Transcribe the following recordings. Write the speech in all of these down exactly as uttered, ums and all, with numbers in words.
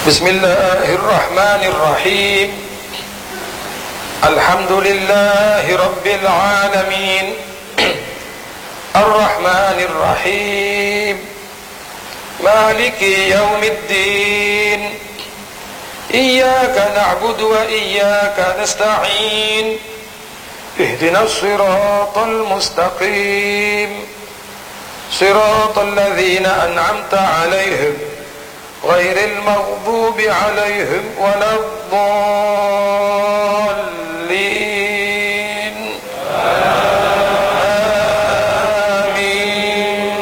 Bismillahirrahmanirrahim. Alhamdulillahi Rabbil alamin. Ar-Rahmanir-Rahim. Maliki yaumiddin. Iyyaka na'budu wa iyyaka nasta'in. Ihdinas siratal mustaqim. Siratal ladzina an'amta 'alaihim ghairil maghdubi 'alaihim waladdallin. Amin.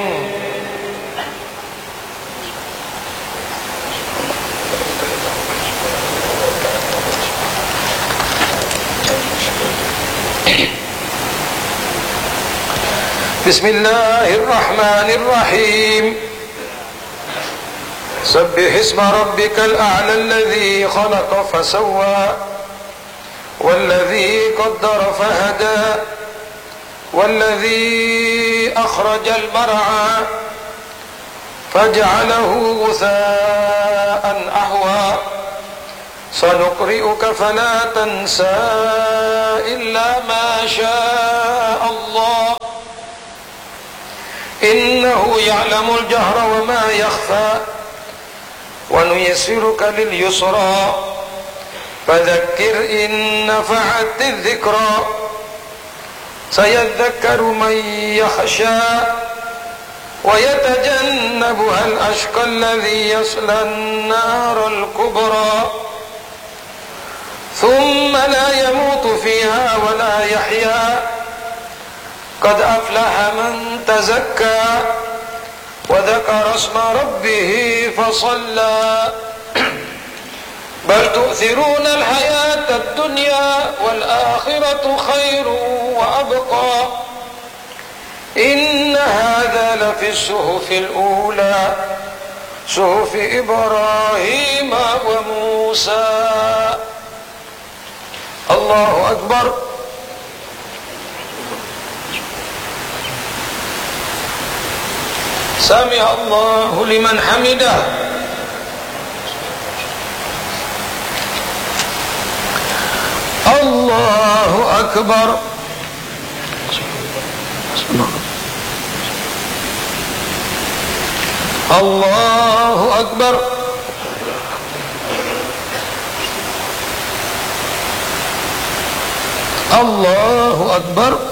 Bismillahirrahmanirrahim. Sabbih isma rabbikal a'la alladhi khalaqa fasawwa walladhi qaddara fahada walladhi akhrajal mar'a faj'alahu ghutha'an ahwa sanuqri'uka fala tansa illa ma sha'a Allah innahu ya'lamul jahra wa ma yakhfa wa nuyassiruka lil yusra fadhakkir in nafa'ati dhikra sayadhakkaru man yakhsha wa yatajannabuha al-ashqa alladhi yasla an-nar al-kubra thumma la yamutu fiha wa la yahya qad aflaha man tazakka وذكر اسم ربه فصلى بل تؤثرون الحياة الدنيا والآخرة خير وأبقى إن هذا لفي الصحف الأولى صحف إبراهيم وموسى. الله أكبر. Sami Allahu liman hamidah. Allahu akbar. Allahu akbar. Allahu akbar.